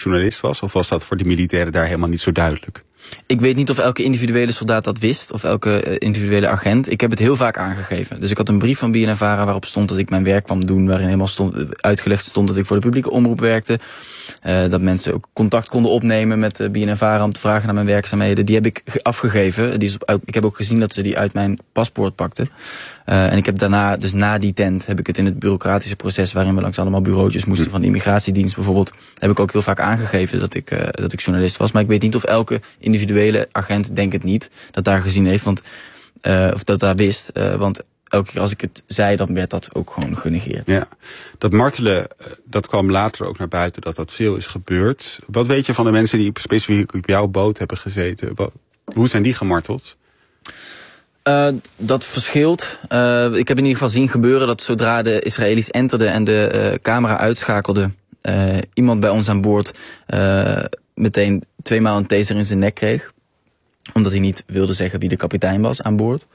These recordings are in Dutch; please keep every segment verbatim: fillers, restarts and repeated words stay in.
journalist was? Of was dat voor de militairen daar helemaal niet zo duidelijk? Ik weet niet of elke individuele soldaat dat wist, of elke individuele agent. Ik heb het heel vaak aangegeven. Dus ik had een brief van B N N VARA waarop stond dat ik mijn werk kwam doen, waarin helemaal stond, uitgelegd stond dat ik voor de publieke omroep werkte. Uh, dat mensen ook contact konden opnemen met B N N VARA om te vragen naar mijn werkzaamheden. Die heb ik afgegeven. Die is op, ik heb ook gezien dat ze die uit mijn paspoort pakten. Uh, en ik heb daarna, dus na die tent, heb ik het in het bureaucratische proces waarin we langs allemaal bureautjes moesten van de immigratiedienst bijvoorbeeld, heb ik ook heel vaak aangegeven dat ik, uh, dat ik journalist was. Maar ik weet niet of elke individuele agent, denk het niet, dat daar gezien heeft, want, uh, of dat daar wist. Uh, want elke keer als ik het zei, dan werd dat ook gewoon genegeerd. Ja, dat martelen, dat kwam later ook naar buiten, dat dat veel is gebeurd. Wat weet je van de mensen die specifiek op jouw boot hebben gezeten? Hoe zijn die gemarteld? Uh, dat verschilt. Uh, ik heb in ieder geval zien gebeuren dat zodra de Israëli's enterden en de uh, camera uitschakelden, uh, iemand bij ons aan boord uh, meteen tweemaal een taser in zijn nek kreeg. Omdat hij niet wilde zeggen wie de kapitein was aan boord.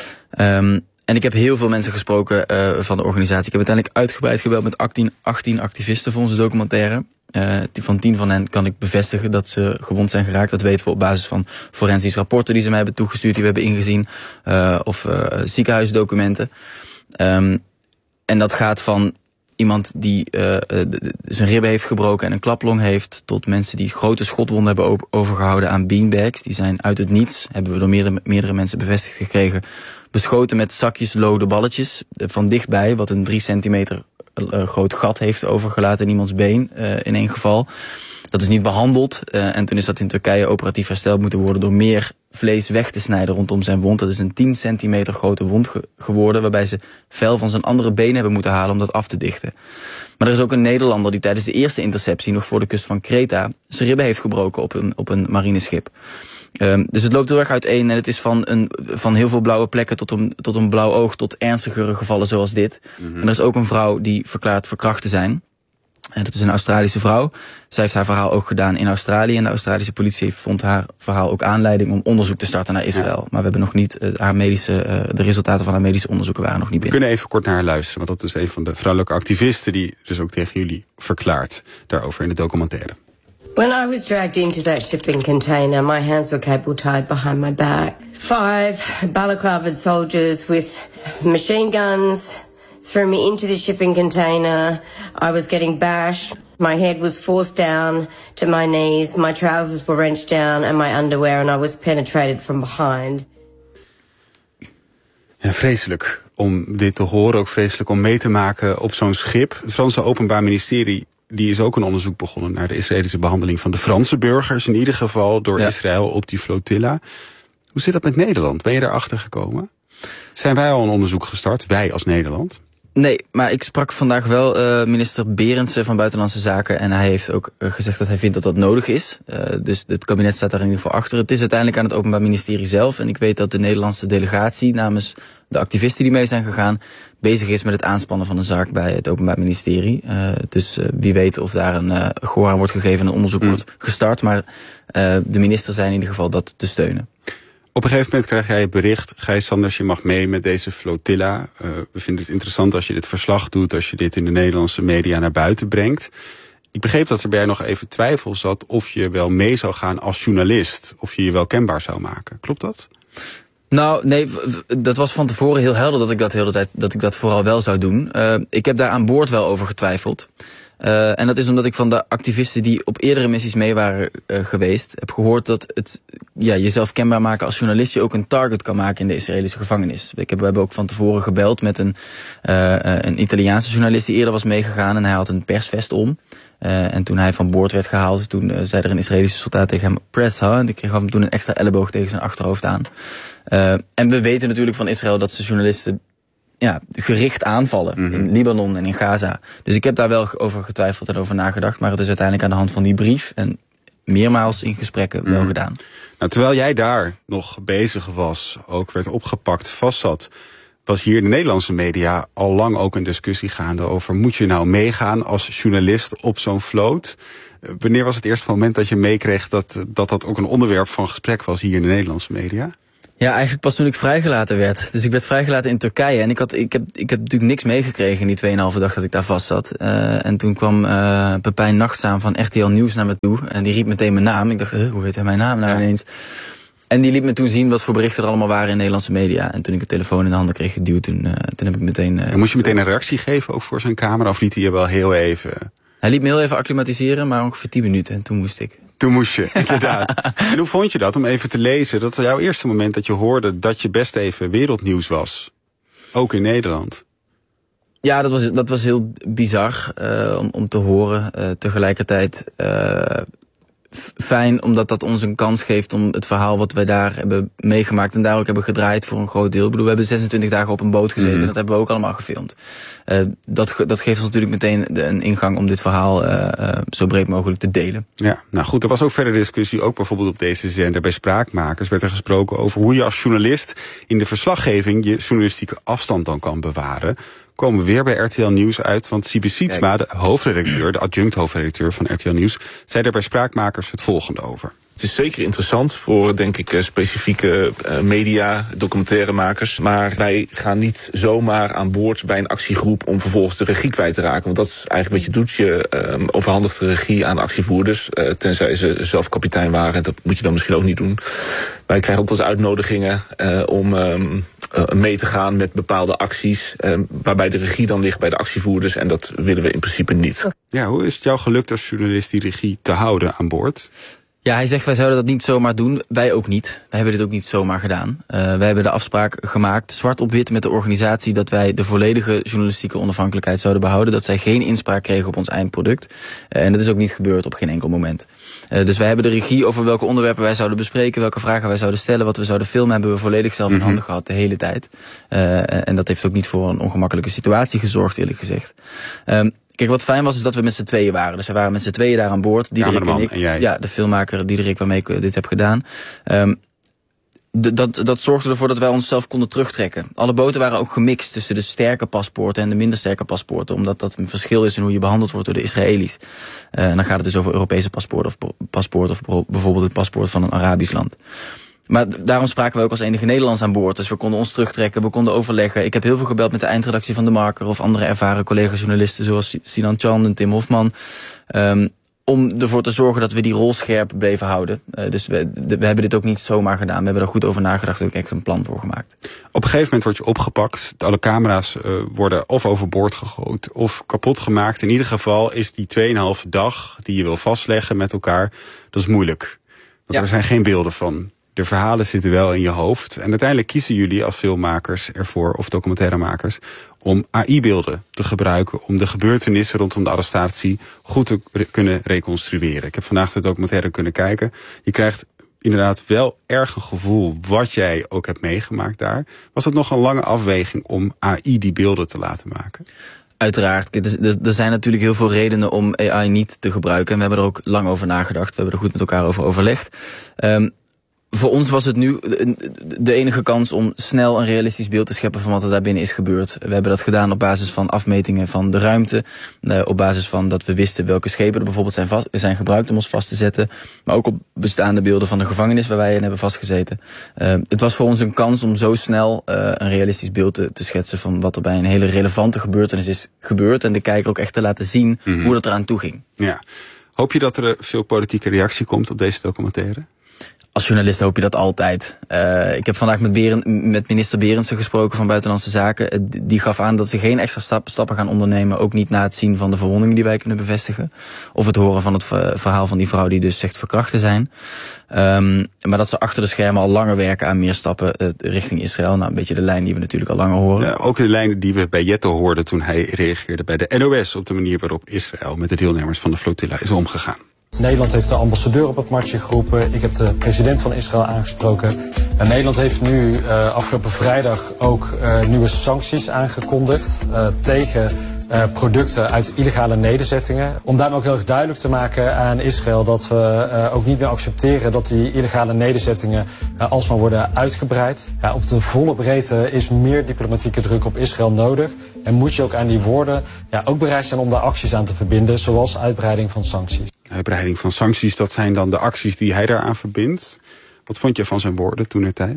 Um, en ik heb heel veel mensen gesproken uh, van de organisatie. Ik heb uiteindelijk uitgebreid gebeld met achttien, achttien activisten voor onze documentaire. Uh, van tien van hen kan ik bevestigen dat ze gewond zijn geraakt. Dat weten we op basis van forensische rapporten die ze mij hebben toegestuurd, die we hebben ingezien. Uh, of uh, ziekenhuisdocumenten. Um, en dat gaat van iemand die uh, zijn ribben heeft gebroken en een klaplong heeft, tot mensen die grote schotwonden hebben overgehouden aan beanbags. Die zijn uit het niets, hebben we door meerdere, meerdere mensen bevestigd gekregen, beschoten met zakjes lode balletjes van dichtbij, wat een drie centimeter uh, groot gat heeft overgelaten in iemands been uh, in één geval. Dat is niet behandeld uh, en toen is dat in Turkije operatief hersteld moeten worden door meer vlees weg te snijden rondom zijn wond. Dat is een tien centimeter grote wond ge- geworden, waarbij ze vel van zijn andere been hebben moeten halen om dat af te dichten. Maar er is ook een Nederlander die tijdens de eerste interceptie, nog voor de kust van Kreta, zijn ribben heeft gebroken op een, op een marineschip. Um, dus het loopt heel erg uiteen en het is van, een, van heel veel blauwe plekken tot een, tot een blauw oog, tot ernstigere gevallen zoals dit. Mm-hmm. En er is ook een vrouw die verklaart verkracht te zijn. En dat is een Australische vrouw. Zij heeft haar verhaal ook gedaan in Australië. En de Australische politie vond haar verhaal ook aanleiding om onderzoek te starten naar Israël. Ja. Maar we hebben nog niet uh, haar medische, uh, de resultaten van haar medische onderzoeken waren nog niet binnen. We kunnen even kort naar haar luisteren, want dat is een van de vrouwelijke activisten die dus ook tegen jullie verklaart daarover in de documentaire. When I was dragged into that shipping container, my hands were cable tied behind my back. Five balaclavaed soldiers with machine guns threw me into the shipping container. I was getting bashed. My head was forced down to my knees. My trousers were wrenched down and my underwear, and I was penetrated from behind. Ja, vreselijk om dit te horen. Ook vreselijk om mee te maken op zo'n schip. Het Franse Openbaar Ministerie die is ook een onderzoek begonnen naar de Israëlische behandeling van de Franse burgers, in ieder geval door ja. Israël op die flotilla. Hoe zit dat met Nederland? Ben je daarachter gekomen? Zijn wij al een onderzoek gestart, wij als Nederland? Nee, maar ik sprak vandaag wel uh, minister Berendsen van Buitenlandse Zaken en hij heeft ook uh, gezegd dat hij vindt dat dat nodig is. Uh, dus het kabinet staat daar in ieder geval achter. Het is uiteindelijk aan het Openbaar Ministerie zelf en ik weet dat de Nederlandse delegatie namens de activisten die mee zijn gegaan bezig is met het aanspannen van een zaak bij het Openbaar Ministerie. Uh, dus uh, wie weet of daar een uh, gehoor aan wordt gegeven en een onderzoek mm. wordt gestart. Maar uh, de minister zei in ieder geval dat te steunen. Op een gegeven moment krijg jij het bericht, Gijs Sanders, je mag mee met deze flotilla. Uh, we vinden het interessant als je dit verslag doet, als je dit in de Nederlandse media naar buiten brengt. Ik begreep dat er bij jou nog even twijfel zat of je wel mee zou gaan als journalist. Of je je wel kenbaar zou maken. Klopt dat? Nou, nee, dat was van tevoren heel helder dat ik dat de hele tijd, dat ik dat vooral wel zou doen. Uh, ik heb daar aan boord wel over getwijfeld. Uh, en dat is omdat ik van de activisten die op eerdere missies mee waren uh, geweest, heb gehoord dat het ja, jezelf kenbaar maken als journalist je ook een target kan maken in de Israëlische gevangenis. Ik heb, we hebben ook van tevoren gebeld met een, uh, een Italiaanse journalist die eerder was meegegaan en hij had een persvest om. Uh, en toen hij van boord werd gehaald, toen uh, zei er een Israëlische soldaat tegen hem, press her, en ik kreeg hem toen een extra elleboog tegen zijn achterhoofd aan. Uh, en we weten natuurlijk van Israël dat ze journalisten ja, gericht aanvallen mm-hmm. in Libanon en in Gaza. Dus ik heb daar wel over getwijfeld en over nagedacht, maar het is uiteindelijk aan de hand van die brief en meermaals in gesprekken mm-hmm. wel gedaan. Nou, terwijl jij daar nog bezig was, ook werd opgepakt, vastzat, was hier in de Nederlandse media al lang ook een discussie gaande over, moet je nou meegaan als journalist op zo'n vloot? Wanneer was het eerste moment dat je meekreeg dat, dat dat ook een onderwerp van gesprek was hier in de Nederlandse media? Ja, eigenlijk pas toen ik vrijgelaten werd. Dus ik werd vrijgelaten in Turkije. En ik, had, ik, heb, ik heb natuurlijk niks meegekregen in die tweeënhalve dag dat ik daar vast zat. Uh, en toen kwam uh, Pepijn Nachtzaam van R T L Nieuws naar me toe. En die riep meteen mijn naam. Ik dacht, uh, hoe weet hij mijn naam nou ineens? En die liet me toen zien wat voor berichten er allemaal waren in Nederlandse media. En toen ik de telefoon in de handen kreeg geduwd, toen, uh, toen heb ik meteen... Uh, moest je meteen een reactie geven ook voor zijn camera? Of liet hij je wel heel even... Hij liet me heel even acclimatiseren, maar ongeveer tien minuten. En toen moest ik. Toen moest je, inderdaad. En hoe vond je dat om even te lezen? Dat was jouw eerste moment dat je hoorde dat je best even wereldnieuws was. Ook in Nederland. Ja, dat was, dat was heel bizar uh, om, om te horen. Uh, tegelijkertijd uh, fijn, omdat dat ons een kans geeft om het verhaal wat wij daar hebben meegemaakt en daar ook hebben gedraaid voor een groot deel. Ik bedoel, we hebben zesentwintig dagen op een boot gezeten mm. en dat hebben we ook allemaal gefilmd. Uh, dat, dat geeft ons natuurlijk meteen de, een ingang om dit verhaal uh, uh, zo breed mogelijk te delen. Ja, nou goed, er was ook verder discussie, ook bijvoorbeeld op deze zender bij Spraakmakers werd er gesproken over hoe je als journalist in de verslaggeving je journalistieke afstand dan kan bewaren. Komen we weer bij R T L Nieuws uit, want Siebe Sietsma, de hoofdredacteur, de adjunct hoofdredacteur van R T L Nieuws, zei er bij Spraakmakers het volgende over. Het is zeker interessant voor, denk ik, specifieke uh, media, documentairemakers. Maar wij gaan niet zomaar aan boord bij een actiegroep om vervolgens de regie kwijt te raken. Want dat is eigenlijk wat je doet. Je um, overhandigt de regie aan actievoerders. Uh, tenzij ze zelf kapitein waren. Dat moet je dan misschien ook niet doen. Wij krijgen ook wel eens uitnodigingen uh, om um, uh, mee te gaan met bepaalde acties. Uh, waarbij de regie dan ligt bij de actievoerders. En dat willen we in principe niet. Ja, hoe is het jou gelukt als journalist die regie te houden aan boord? Ja, hij zegt wij zouden dat niet zomaar doen. Wij ook niet. Wij hebben dit ook niet zomaar gedaan. Uh, wij hebben de afspraak gemaakt, zwart op wit met de organisatie, dat wij de volledige journalistieke onafhankelijkheid zouden behouden. Dat zij geen inspraak kregen op ons eindproduct. Uh, en dat is ook niet gebeurd op geen enkel moment. Uh, dus wij hebben de regie over welke onderwerpen wij zouden bespreken, welke vragen wij zouden stellen, wat we zouden filmen, hebben we volledig zelf in handen gehad de hele tijd. Uh, en dat heeft ook niet voor een ongemakkelijke situatie gezorgd, eerlijk gezegd. Um, Kijk, wat fijn was is dat we met z'n tweeën waren. Dus we waren met z'n tweeën daar aan boord. Diederik en ik. En jij. Ja, de filmmaker Diederik waarmee ik dit heb gedaan. Um, dat, dat zorgde ervoor dat wij onszelf konden terugtrekken. Alle boten waren ook gemixt tussen de sterke paspoorten en de minder sterke paspoorten. Omdat dat een verschil is in hoe je behandeld wordt door de Israëli's. Uh, en dan gaat het dus over Europese paspoorten of paspoort of bijvoorbeeld het paspoort van een Arabisch land. Maar daarom spraken we ook als enige Nederlands aan boord. Dus we konden ons terugtrekken, we konden overleggen. Ik heb heel veel gebeld met de eindredactie van De Marker of andere ervaren collega-journalisten zoals Sinan Chan en Tim Hofman. Um, om ervoor te zorgen dat we die rol scherp bleven houden. Uh, dus we, de, we hebben dit ook niet zomaar gedaan. We hebben er goed over nagedacht en ook echt een plan voor gemaakt. Op een gegeven moment word je opgepakt. Alle camera's uh, worden of overboord gegooid of kapot gemaakt. In ieder geval is die tweeënhalve dag die je wil vastleggen met elkaar, dat is moeilijk. Want ja. Er zijn geen beelden van. De verhalen zitten wel in je hoofd. En uiteindelijk kiezen jullie als filmmakers ervoor, of documentairemakers, om A I-beelden te gebruiken om de gebeurtenissen rondom de arrestatie goed te re- kunnen reconstrueren. Ik heb vandaag de documentaire kunnen kijken. Je krijgt inderdaad wel erg een gevoel wat jij ook hebt meegemaakt daar. Was het nog een lange afweging om A I die beelden te laten maken? Uiteraard. Er zijn natuurlijk heel veel redenen om A I niet te gebruiken. En we hebben er ook lang over nagedacht. We hebben er goed met elkaar over overlegd. Um, Voor ons was het nu de enige kans om snel een realistisch beeld te scheppen van wat er daar binnen is gebeurd. We hebben dat gedaan op basis van afmetingen van de ruimte. Uh, op basis van dat we wisten welke schepen er bijvoorbeeld zijn, vast, zijn gebruikt om ons vast te zetten. Maar ook op bestaande beelden van de gevangenis waar wij in hebben vastgezeten. Uh, het was voor ons een kans om zo snel uh, een realistisch beeld te, te schetsen van wat er bij een hele relevante gebeurtenis is gebeurd. En de kijker ook echt te laten zien mm-hmm. hoe dat eraan toe ging. Ja. Hoop je dat er veel politieke reactie komt op deze documentaire? Als journalist hoop je dat altijd. Uh, ik heb vandaag met, Beren, met minister Berendsen gesproken van Buitenlandse Zaken. Die gaf aan dat ze geen extra stap, stappen gaan ondernemen. Ook niet na het zien van de verwondingen die wij kunnen bevestigen. Of het horen van het verhaal van die vrouw die dus zegt verkracht te zijn. Um, maar dat ze achter de schermen al langer werken aan meer stappen uh, richting Israël. Nou, een beetje de lijn die we natuurlijk al langer horen. Ja, ook de lijn die we bij Jette hoorden toen hij reageerde bij de N O S op de manier waarop Israël met de deelnemers van de flotilla is omgegaan. Nederland heeft de ambassadeur op het matje geroepen. Ik heb de president van Israël aangesproken. En Nederland heeft nu uh, afgelopen vrijdag ook uh, nieuwe sancties aangekondigd uh, tegen uh, producten uit illegale nederzettingen. Om daarmee ook heel erg duidelijk te maken aan Israël dat we uh, ook niet meer accepteren dat die illegale nederzettingen uh, alsmaar worden uitgebreid. Ja, op de volle breedte is meer diplomatieke druk op Israël nodig. En moet je ook aan die woorden ja, ook bereid zijn om daar acties aan te verbinden, zoals uitbreiding van sancties. Uitbreiding van sancties, dat zijn dan de acties die hij daaraan verbindt. Wat vond je van zijn woorden toen in tijd?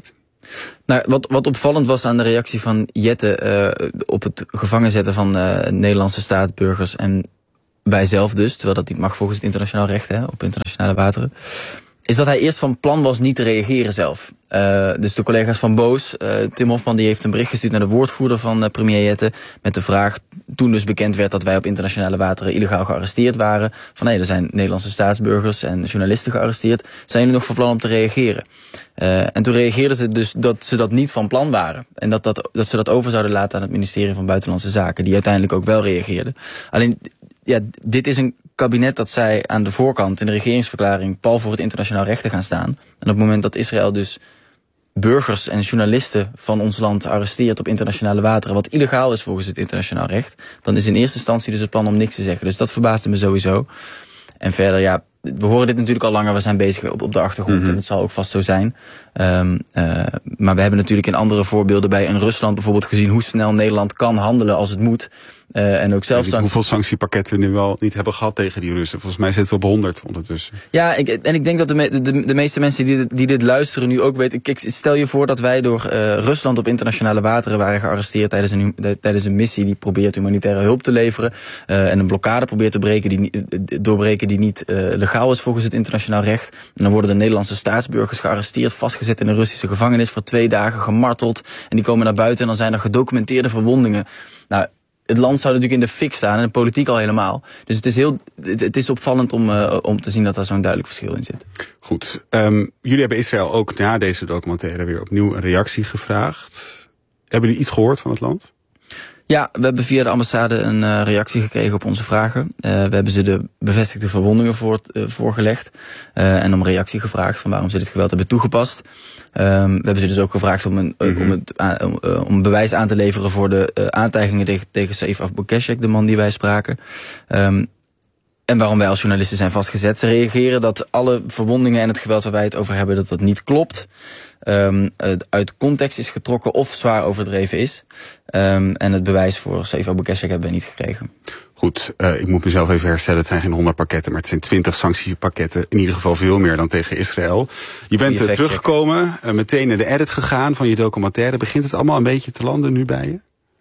Nou, wat, wat opvallend was aan de reactie van Jette uh, op het gevangen zetten van uh, Nederlandse staatsburgers en wij zelf dus, terwijl dat niet mag volgens het internationaal recht, hè, op internationale wateren, is dat hij eerst van plan was niet te reageren zelf. Uh, dus de collega's van Boos, uh, Tim Hofman, die heeft een bericht gestuurd naar de woordvoerder van uh, premier Jette met de vraag, toen dus bekend werd dat wij op internationale wateren illegaal gearresteerd waren, van hé, hey, er zijn Nederlandse staatsburgers en journalisten gearresteerd, zijn jullie nog van plan om te reageren? Uh, en toen reageerden ze dus dat ze dat niet van plan waren. En dat, dat, dat ze dat over zouden laten aan het ministerie van Buitenlandse Zaken, die uiteindelijk ook wel reageerden. Alleen, ja, dit is een kabinet dat zij aan de voorkant in de regeringsverklaring pal voor het internationaal recht te gaan staan. En op het moment dat Israël dus burgers en journalisten van ons land arresteert op internationale wateren, wat illegaal is volgens het internationaal recht, dan is in eerste instantie dus het plan om niks te zeggen. Dus dat verbaasde me sowieso. En verder, ja, we horen dit natuurlijk al langer, we zijn bezig op, op de achtergrond, mm-hmm. en dat zal ook vast zo zijn. Um, uh, maar we hebben natuurlijk in andere voorbeelden bij in Rusland bijvoorbeeld gezien hoe snel Nederland kan handelen als het moet. Uh, en ook zelfs ja, hoeveel sanctiepakketten we nu wel niet hebben gehad tegen die Russen. Volgens mij zitten we op honderd ondertussen. Ja, ik, en ik denk dat de, me, de, de meeste mensen die, die dit luisteren nu ook weten. Kijk, stel je voor dat wij door uh, Rusland op internationale wateren waren gearresteerd tijdens een, tijdens een missie die probeert humanitaire hulp te leveren. Uh, en een blokkade probeert te breken die, doorbreken die niet uh, legaal is volgens het internationaal recht. En dan worden de Nederlandse staatsburgers gearresteerd, vastgezet in een Russische gevangenis voor twee dagen, gemarteld. En die komen naar buiten en dan zijn er gedocumenteerde verwondingen. Nou, het land zou natuurlijk in de fik staan en de politiek al helemaal. Dus het is heel, het is opvallend om, uh, om te zien dat daar zo'n duidelijk verschil in zit. Goed. Um, jullie hebben Israël ook na deze documentaire weer opnieuw een reactie gevraagd. Hebben jullie iets gehoord van het land? Ja, we hebben via de ambassade een uh, reactie gekregen op onze vragen. Uh, we hebben ze de bevestigde verwondingen voor, uh, voorgelegd. Uh, en om reactie gevraagd van waarom ze dit geweld hebben toegepast. Um, we hebben ze dus ook gevraagd om een, mm-hmm. om, het, uh, om, uh, om bewijs aan te leveren voor de uh, aantijgingen tegen, tegen Saif Abu-Keshek, de man die wij spraken. Um, En waarom wij als journalisten zijn vastgezet. Ze reageren dat alle verwondingen en het geweld waar wij het over hebben, dat dat niet klopt. Um, uit context is getrokken of zwaar overdreven is. Um, en het bewijs voor Saif Abu-Keshek hebben we niet gekregen. Goed, uh, ik moet mezelf even herstellen. Het zijn geen honderd pakketten, maar het zijn twintig sanctiepakketten. In ieder geval veel meer dan tegen Israël. Je bent uh, teruggekomen, uh, meteen naar de edit gegaan van je documentaire. Begint het allemaal een beetje te landen nu bij je?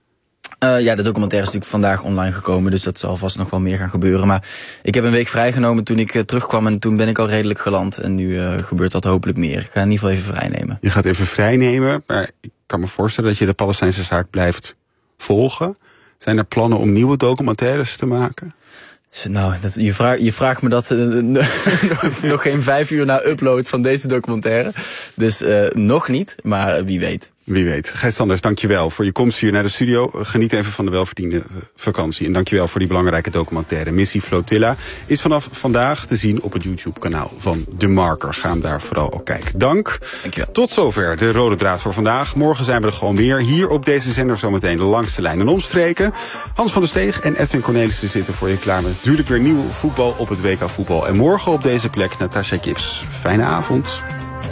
Uh, ja, de documentaire is natuurlijk vandaag online gekomen, dus dat zal vast nog wel meer gaan gebeuren. Maar ik heb een week vrijgenomen toen ik uh, terugkwam en toen ben ik al redelijk geland. En nu uh, gebeurt dat hopelijk meer. Ik ga in ieder geval even vrijnemen. Je gaat even vrijnemen, maar ik kan me voorstellen dat je de Palestijnse zaak blijft volgen. Zijn er plannen om nieuwe documentaires te maken? Nou, dat, je, vraag, je vraagt me dat uh, nog geen vijf uur na upload van deze documentaire. Dus uh, nog niet, maar wie weet. Wie weet. Gijs Sanders, dankjewel voor je komst hier naar de studio. Geniet even van de welverdiende vakantie. En dankjewel voor die belangrijke documentaire. Missie Flotilla is vanaf vandaag te zien op het YouTube-kanaal van De Marker. Ga hem daar vooral ook kijken. Dank. Dankjewel. Tot zover de Rode Draad voor vandaag. Morgen zijn we er gewoon weer. Hier op deze zender zometeen langs de lijn en omstreken. Hans van der Steeg en Edwin Cornelissen zitten voor je klaar met natuurlijk weer nieuw voetbal op het W K voetbal. En morgen op deze plek Natasja Gibbs. Fijne avond.